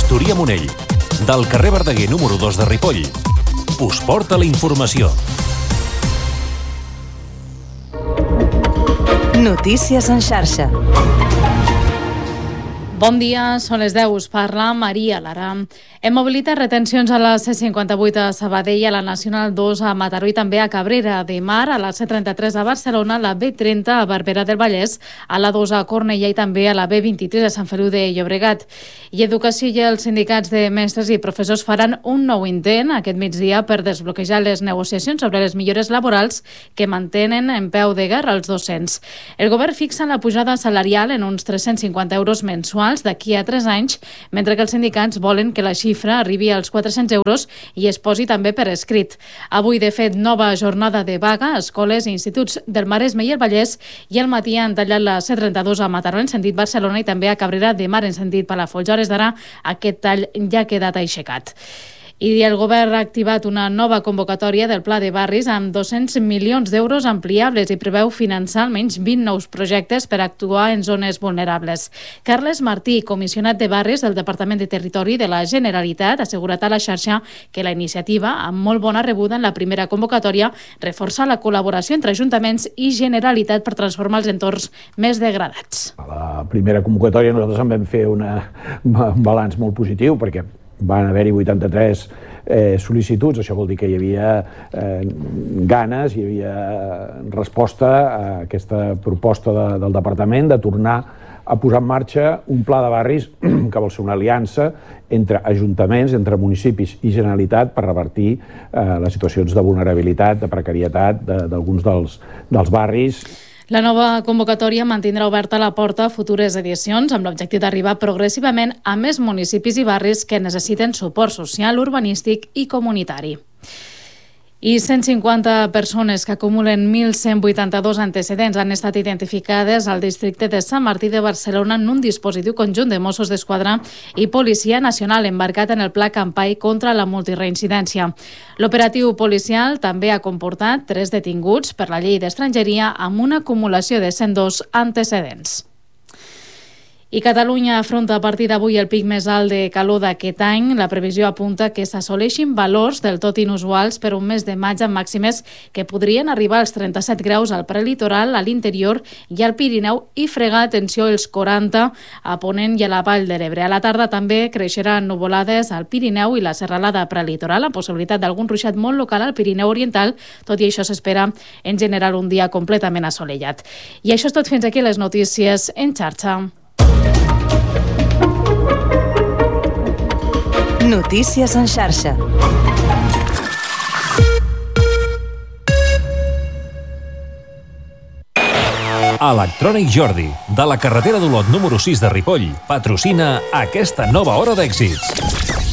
Gestoria Monell, del carrer Verdaguer número 2 de Ripoll. Us porta la informació. Notícies en xarxa. Bon dia, són les 10, us parla Maria Lara. Hem mobilitat retencions a la C58 a Sabadell, a la Nacional 2 a Mataró i també a Cabrera de Mar, a la C33 a Barcelona, a la B30 a Barberà del Vallès, a la 2 a Cornellà i també a la B23 a Sant Feliu de Llobregat. I Educació i els sindicats de mestres i professors faran un nou intent aquest migdia per desbloquejar les negociacions sobre les millores laborals que mantenen en peu de guerra els docents. El govern fixa la pujada salarial en uns 350 euros mensuals d'aquí a 3 anys, mentre que els sindicats volen que la xifra arribi als 400 euros i es posi també per escrit. Avui, de fet, nova jornada de vaga a escoles i instituts del Maresme i el Vallès, i al matí han tallat la C32 a Mataró en sentit Barcelona i també a Cabrera de Mar en sentit Palafolls. A hores d'ara aquest tall ja ha quedat aixecat. I el govern ha activat una nova convocatòria del Pla de Barris amb 200 milions d'euros ampliables i preveu finançar almenys 20 nous projectes per actuar en zones vulnerables. Carles Martí, comissionat de Barris del Departament de Territori de la Generalitat, ha assegurat a la xarxa que la iniciativa, amb molt bona rebuda en la primera convocatòria, reforça la col·laboració entre ajuntaments i Generalitat per transformar els entorns més degradats. A la primera convocatòria nosaltres en vam fer un balanç molt positiu perquè van haver-hi 83 sol·licituds, això vol dir que hi havia ganes, hi havia resposta a aquesta proposta del departament de tornar a posar en marxa un pla de barris que vol ser una aliança entre ajuntaments, entre municipis i Generalitat per revertir les situacions de vulnerabilitat, de precarietat d'alguns dels barris. La nova convocatòria mantindrà oberta la porta a futures edicions amb l'objectiu d'arribar progressivament a més municipis i barris que necessiten suport social, urbanístic i comunitari. I 150 persones que acumulen 1.182 antecedents han estat identificades al districte de Sant Martí de Barcelona en un dispositiu conjunt de Mossos d'Esquadra i Policia Nacional embarcat en el Pla Campai contra la multireincidència. L'operatiu policial també ha comportat 3 detinguts per la llei d'estrangeria amb una acumulació de 102 antecedents. I Catalunya afronta a partir d'avui el pic més alt de calor d'aquest any. La previsió apunta que s'assoleixin valors del tot inusuals per un mes de maig amb màximes que podrien arribar als 37 graus al prelitoral, a l'interior i al Pirineu i fregar, atenció, els 40 a Ponent i a la Vall de l'Ebre. A la tarda també creixeran nuvolades al Pirineu i la serralada prelitoral, amb possibilitat d'algun ruixat molt local al Pirineu Oriental. Tot i això s'espera en general un dia completament assolellat. I això és tot, fins aquí les notícies en xarxa. Notícies en xarxa. Electrònic Jordi, de la carretera d'Olot número 6 de Ripoll, patrocina aquesta nova hora d'èxits.